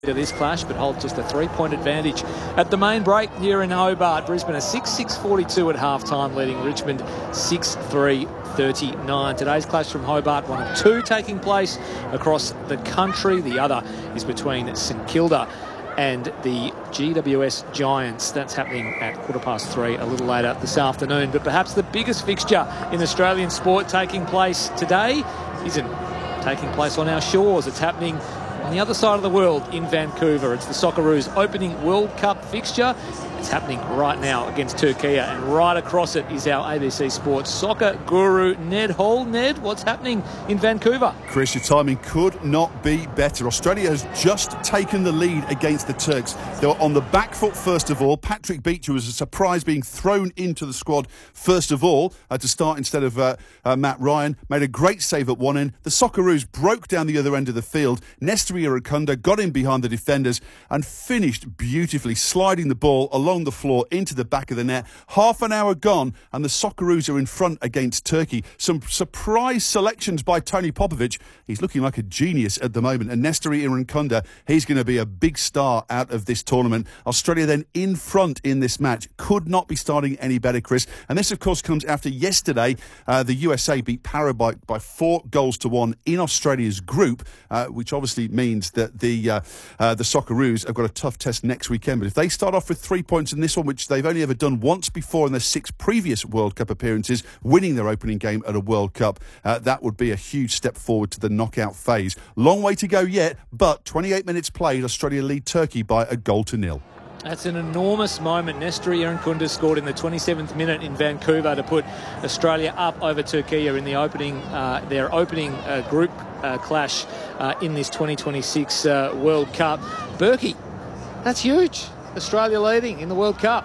to this clash, but hold just a 3-point advantage at the main break here in Hobart. Brisbane are 6-6-42 at halftime, leading Richmond 6-3-39. Today's clash from Hobart, one of two taking place across the country. The other is between St Kilda and the GWS Giants. That's happening at 3:15 a little later this afternoon. But perhaps the biggest fixture in Australian sport taking place today isn't taking place on our shores. It's happening on the other side of the world in Vancouver. It's the Socceroos opening World Cup fixture. It's happening right now against Turkey, and right across it is our ABC Sports soccer guru, Ned Hall. Ned, what's happening in Vancouver? Chris, your timing could not be better. Australia has just taken the lead against the Turks. They were on the back foot first of all. Patrick Beecher was a surprise being thrown into the squad first of all to start instead of Matt Ryan. Made a great save at one end. The Socceroos broke down the other end of the field. Nestor Irankunda got in behind the defenders and finished beautifully, sliding the ball along the floor into the back of the net. Half an hour gone and the Socceroos are in front against Turkey. Some surprise selections by Tony Popovic. He's looking like a genius at the moment. And Nestor Irankunda, he's going to be a big star out of this tournament. Australia then in front in this match. Could not be starting any better, Chris. And this, of course, comes after yesterday. The USA beat Paraguay by 4-1 in Australia's group, which obviously means that the Socceroos have got a tough test next weekend. But if they start off with 3 points in this one, which they've only ever done once before in their 6 previous World Cup appearances, winning their opening game at a World Cup, that would be a huge step forward to the knockout phase. Long way to go yet, but 28 minutes played, Australia lead Turkey by 1-0. That's an enormous moment. Nestor Irankunda scored in the 27th minute in Vancouver to put Australia up over Turkey in the opening, their opening group clash in this 2026 World Cup. Berkey, that's huge. Australia leading in the World Cup.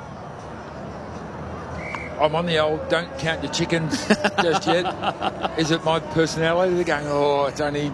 I'm on the old don't count your chickens just yet. Is it my personality? They're going, oh, it's only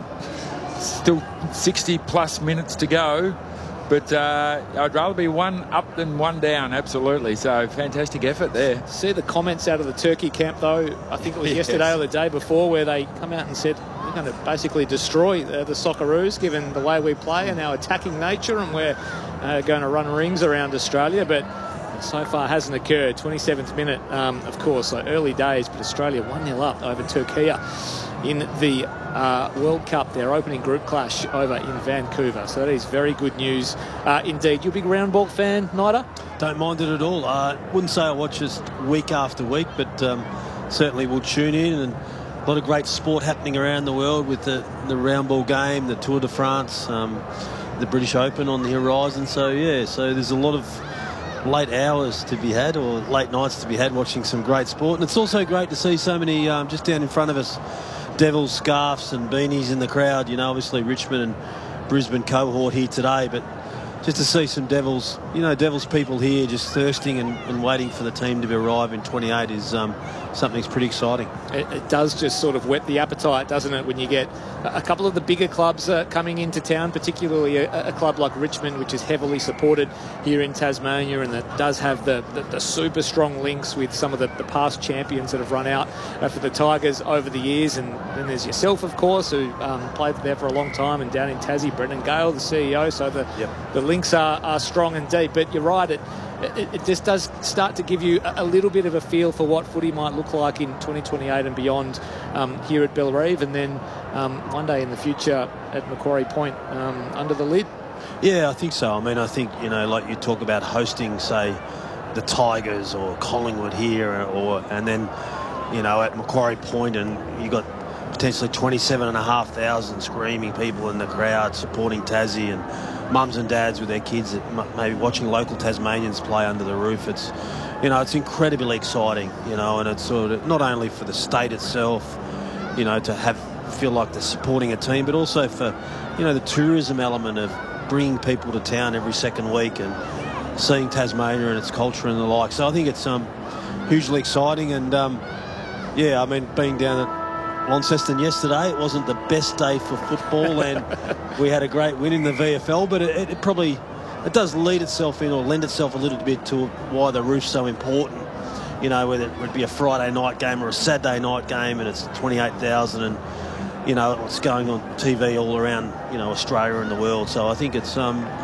still 60 plus minutes to go. But I'd rather be one up than one down, absolutely. So, fantastic effort there. See the comments out of the Turkey camp, though. I think it was yesterday or the day before, where they come out and said, we're going to basically destroy the Socceroos, given the way we play and our attacking nature, and we're going to run rings around Australia. But so far hasn't occurred. 27th minute, of course, so early days, but Australia 1-0 up over Turkey in the World Cup, their opening group clash over in Vancouver. So that is very good news indeed. You a big round ball fan, Nida? Don't mind it at all. Wouldn't say I watch this week after week, but certainly will tune in. And a lot of great sport happening around the world with the round ball game, the Tour de France, the British Open on the horizon. So, yeah, so there's a lot of late hours to be had, or late nights to be had, watching some great sport. And it's also great to see so many, just down in front of us, Devils scarves and beanies in the crowd. You know, obviously Richmond and Brisbane cohort here today, but just to see some Devils, Devils people here just thirsting and waiting for the team to arrive in 28 is something that's pretty exciting. It does just sort of whet the appetite, doesn't it, when you get a couple of the bigger clubs coming into town, particularly a club like Richmond, which is heavily supported here in Tasmania and that does have the super strong links with some of the past champions that have run out for the Tigers over the years. And then there's yourself, of course, who played there for a long time, and down in Tassie, Brendan Gale, the CEO. So the links are strong and deep. But you're right, it just does start to give you a little bit of a feel for what footy might look like in 2028 and beyond here at Bellerive, and then one day in the future at Macquarie Point under the lid. Yeah, I think so. I mean, I think, like you talk about hosting, say, the Tigers or Collingwood here, and then, at Macquarie Point, and you got potentially 27,500 screaming people in the crowd supporting Tassie, and mums and dads with their kids that maybe watching local Tasmanians play under the roof. It's, it's incredibly exciting, and it's sort of not only for the state itself, to feel like they're supporting a team, but also for, the tourism element of bringing people to town every second week and seeing Tasmania and its culture and the like. So I think it's hugely exciting. And, being down at Launceston yesterday, it wasn't the best day for football, and we had a great win in the VFL, but it probably does lead itself in, or lend itself a little bit to why the roof's so important. Whether it would be a Friday night game or a Saturday night game, and it's 28,000, and you know, what's going on TV all around, you know, Australia and the world. So I think it's